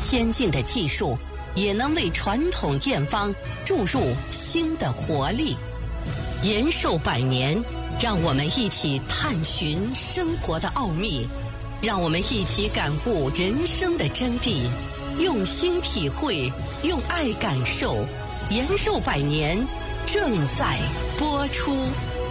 先进的技术也能为传统验方注入新的活力。延寿100年，让我们一起探寻生活的奥秘，让我们一起感悟人生的真谛，用心体会，用爱感受。延寿100年正在播出。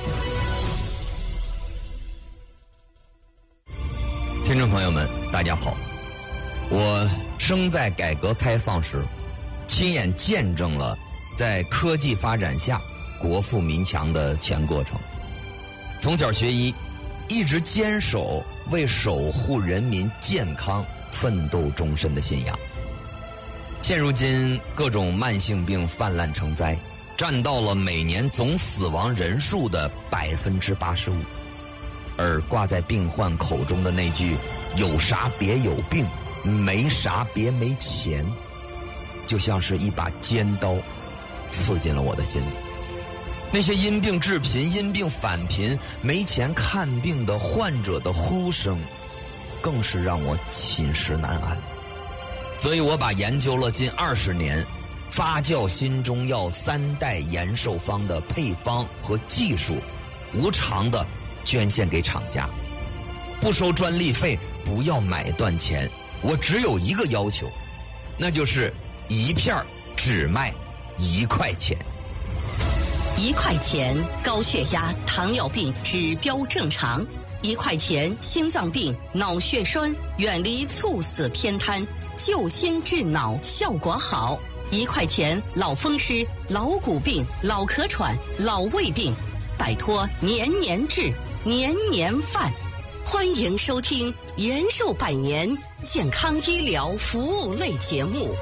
听众朋友们，大家好，我生在改革开放时，亲眼见证了在科技发展下国富民强的全过程。从小学医，一直坚守为守护人民健康奋斗终身的信仰。现如今各种慢性病泛滥成灾，占到了每年总死亡人数的85%，而挂在病患口中的那句“有啥别有病，没啥别没钱”，就像是一把尖刀刺进了我的心里。那些因病致贫、因病返贫、没钱看病的患者的呼声，更是让我寝食难安。所以我把研究了近20年发酵新中药3代延寿方的配方和技术，无偿的捐献给厂家，不收专利费，不要买断钱。我只有一个要求，那就是一片只卖1块钱。 1块钱高血压、糖尿病指标正常，1块钱心脏病、脑血栓远离猝死偏瘫，救心治脑效果好，1块钱老风湿、老骨病、老咳喘、老胃病，摆脱年年治、年年犯。欢迎收听延寿100年健康医疗服务类节目。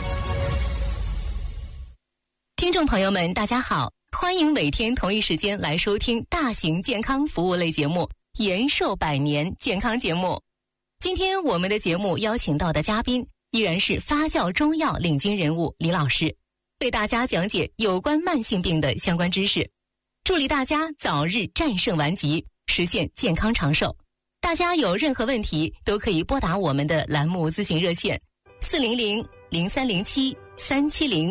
听众朋友们，大家好，欢迎每天同一时间来收听大型健康服务类节目延寿100年健康节目。今天我们的节目邀请到的嘉宾依然是发酵中药领军人物李老师，为大家讲解有关慢性病的相关知识，助力大家早日战胜顽疾，实现健康长寿。大家有任何问题都可以拨打我们的栏目咨询热线400-0307-370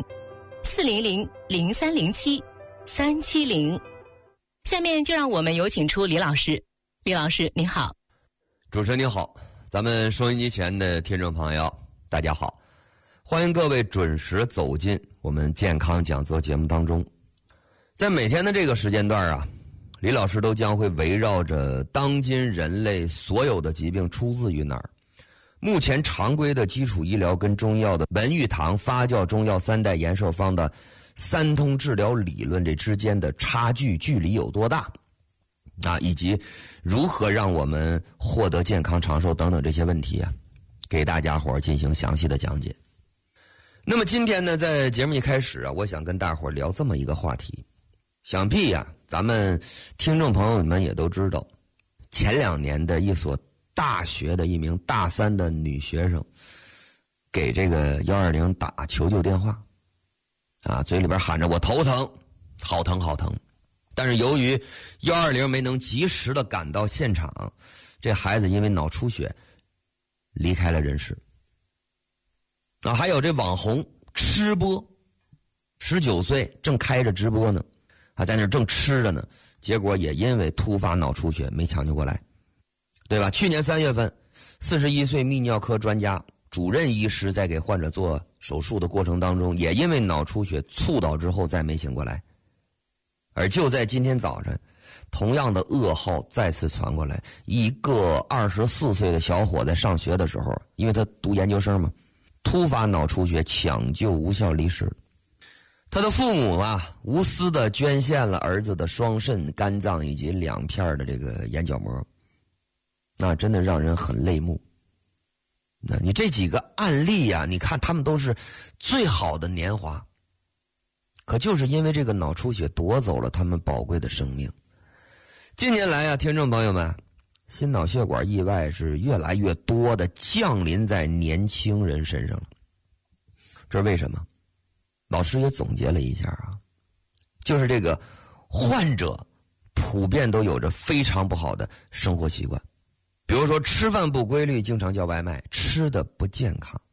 400-0307-370。下面就让我们有请出李老师。李老师您好。 主持人您好，咱们收音机前的听众朋友大家好，欢迎各位准时走进我们健康讲座节目当中。在每天的这个时间段啊，李老师都将会围绕着当今人类所有的疾病出自于哪儿，目前常规的基础医疗跟中药的文玉堂发酵中药3代延寿方的3通治疗理论这之间的差距距离有多大啊，以及如何让我们获得健康长寿等等这些问题啊，给大家伙进行详细的讲解。那么今天呢，在节目一开始啊，我想跟大伙聊这么一个话题。想必呀，咱们听众朋友们也都知道，前2年的一所大学的一名大3的女学生给这个120打求救电话啊，嘴里边喊着我头疼，好疼好疼。但是由于120没能及时的赶到现场，这孩子因为脑出血离开了人世。啊，还有这网红吃播，19岁正开着直播呢，还在那儿正吃着呢，结果也因为突发脑出血没抢救过来，对吧？去年3月份，41岁泌尿科专家、主任医师在给患者做手术的过程当中，也因为脑出血猝倒之后再没醒过来。而就在今天早晨，同样的噩耗再次传过来，一个24岁的小伙在上学的时候，因为他读研究生嘛，突发脑出血抢救无效离世。他的父母啊，无私的捐献了儿子的双肾、肝脏以及2片的这个眼角膜，那真的让人很泪目。那你这几个案例啊，你看他们都是最好的年华，可就是因为这个脑出血夺走了他们宝贵的生命。近年来啊，听众朋友们，心脑血管意外是越来越多的降临在年轻人身上了。这是为什么？老师也总结了一下啊，就是这个患者普遍都有着非常不好的生活习惯，比如说吃饭不规律，经常叫外卖，吃的不健康，